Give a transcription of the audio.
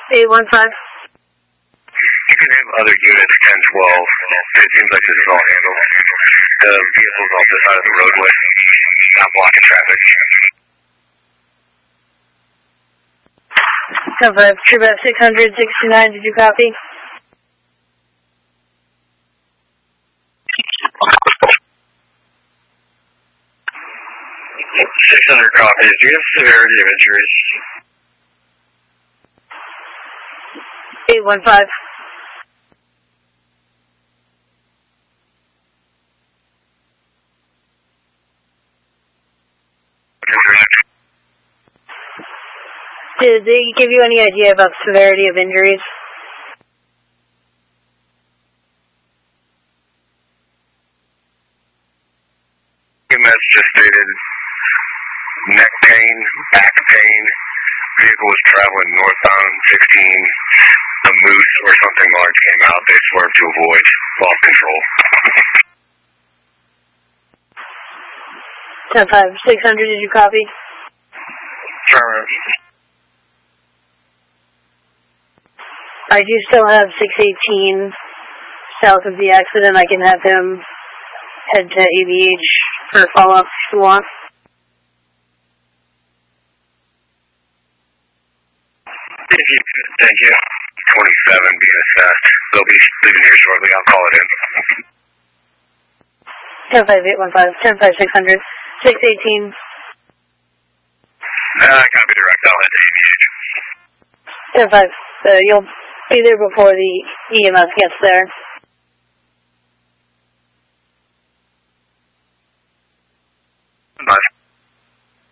815. You can have other units, 1012. It seems like this is all handled. The vehicle's off the side of the roadway, not blocking traffic. 10-5, TrueBet 669, did you copy? Copies. Do you have severity of injuries? 815. Did they give you any idea about severity of injuries? EMS just stated neck pain, back pain. Vehicle was traveling northbound 16. A moose or something large came out. They swerved to avoid. Lost control. 10-5, 600, did you copy? Affirmative. I do still have 618 south of the accident. I can have him head to ABH for follow-up if you want. Thank you. 27 being assessed. They'll be leaving here shortly. I'll call it in. 10-5, 815, 10-5, 600, 618. Copy direct. I'll head to ABH. 10-5, you'll be there before the EMS gets there. Nice.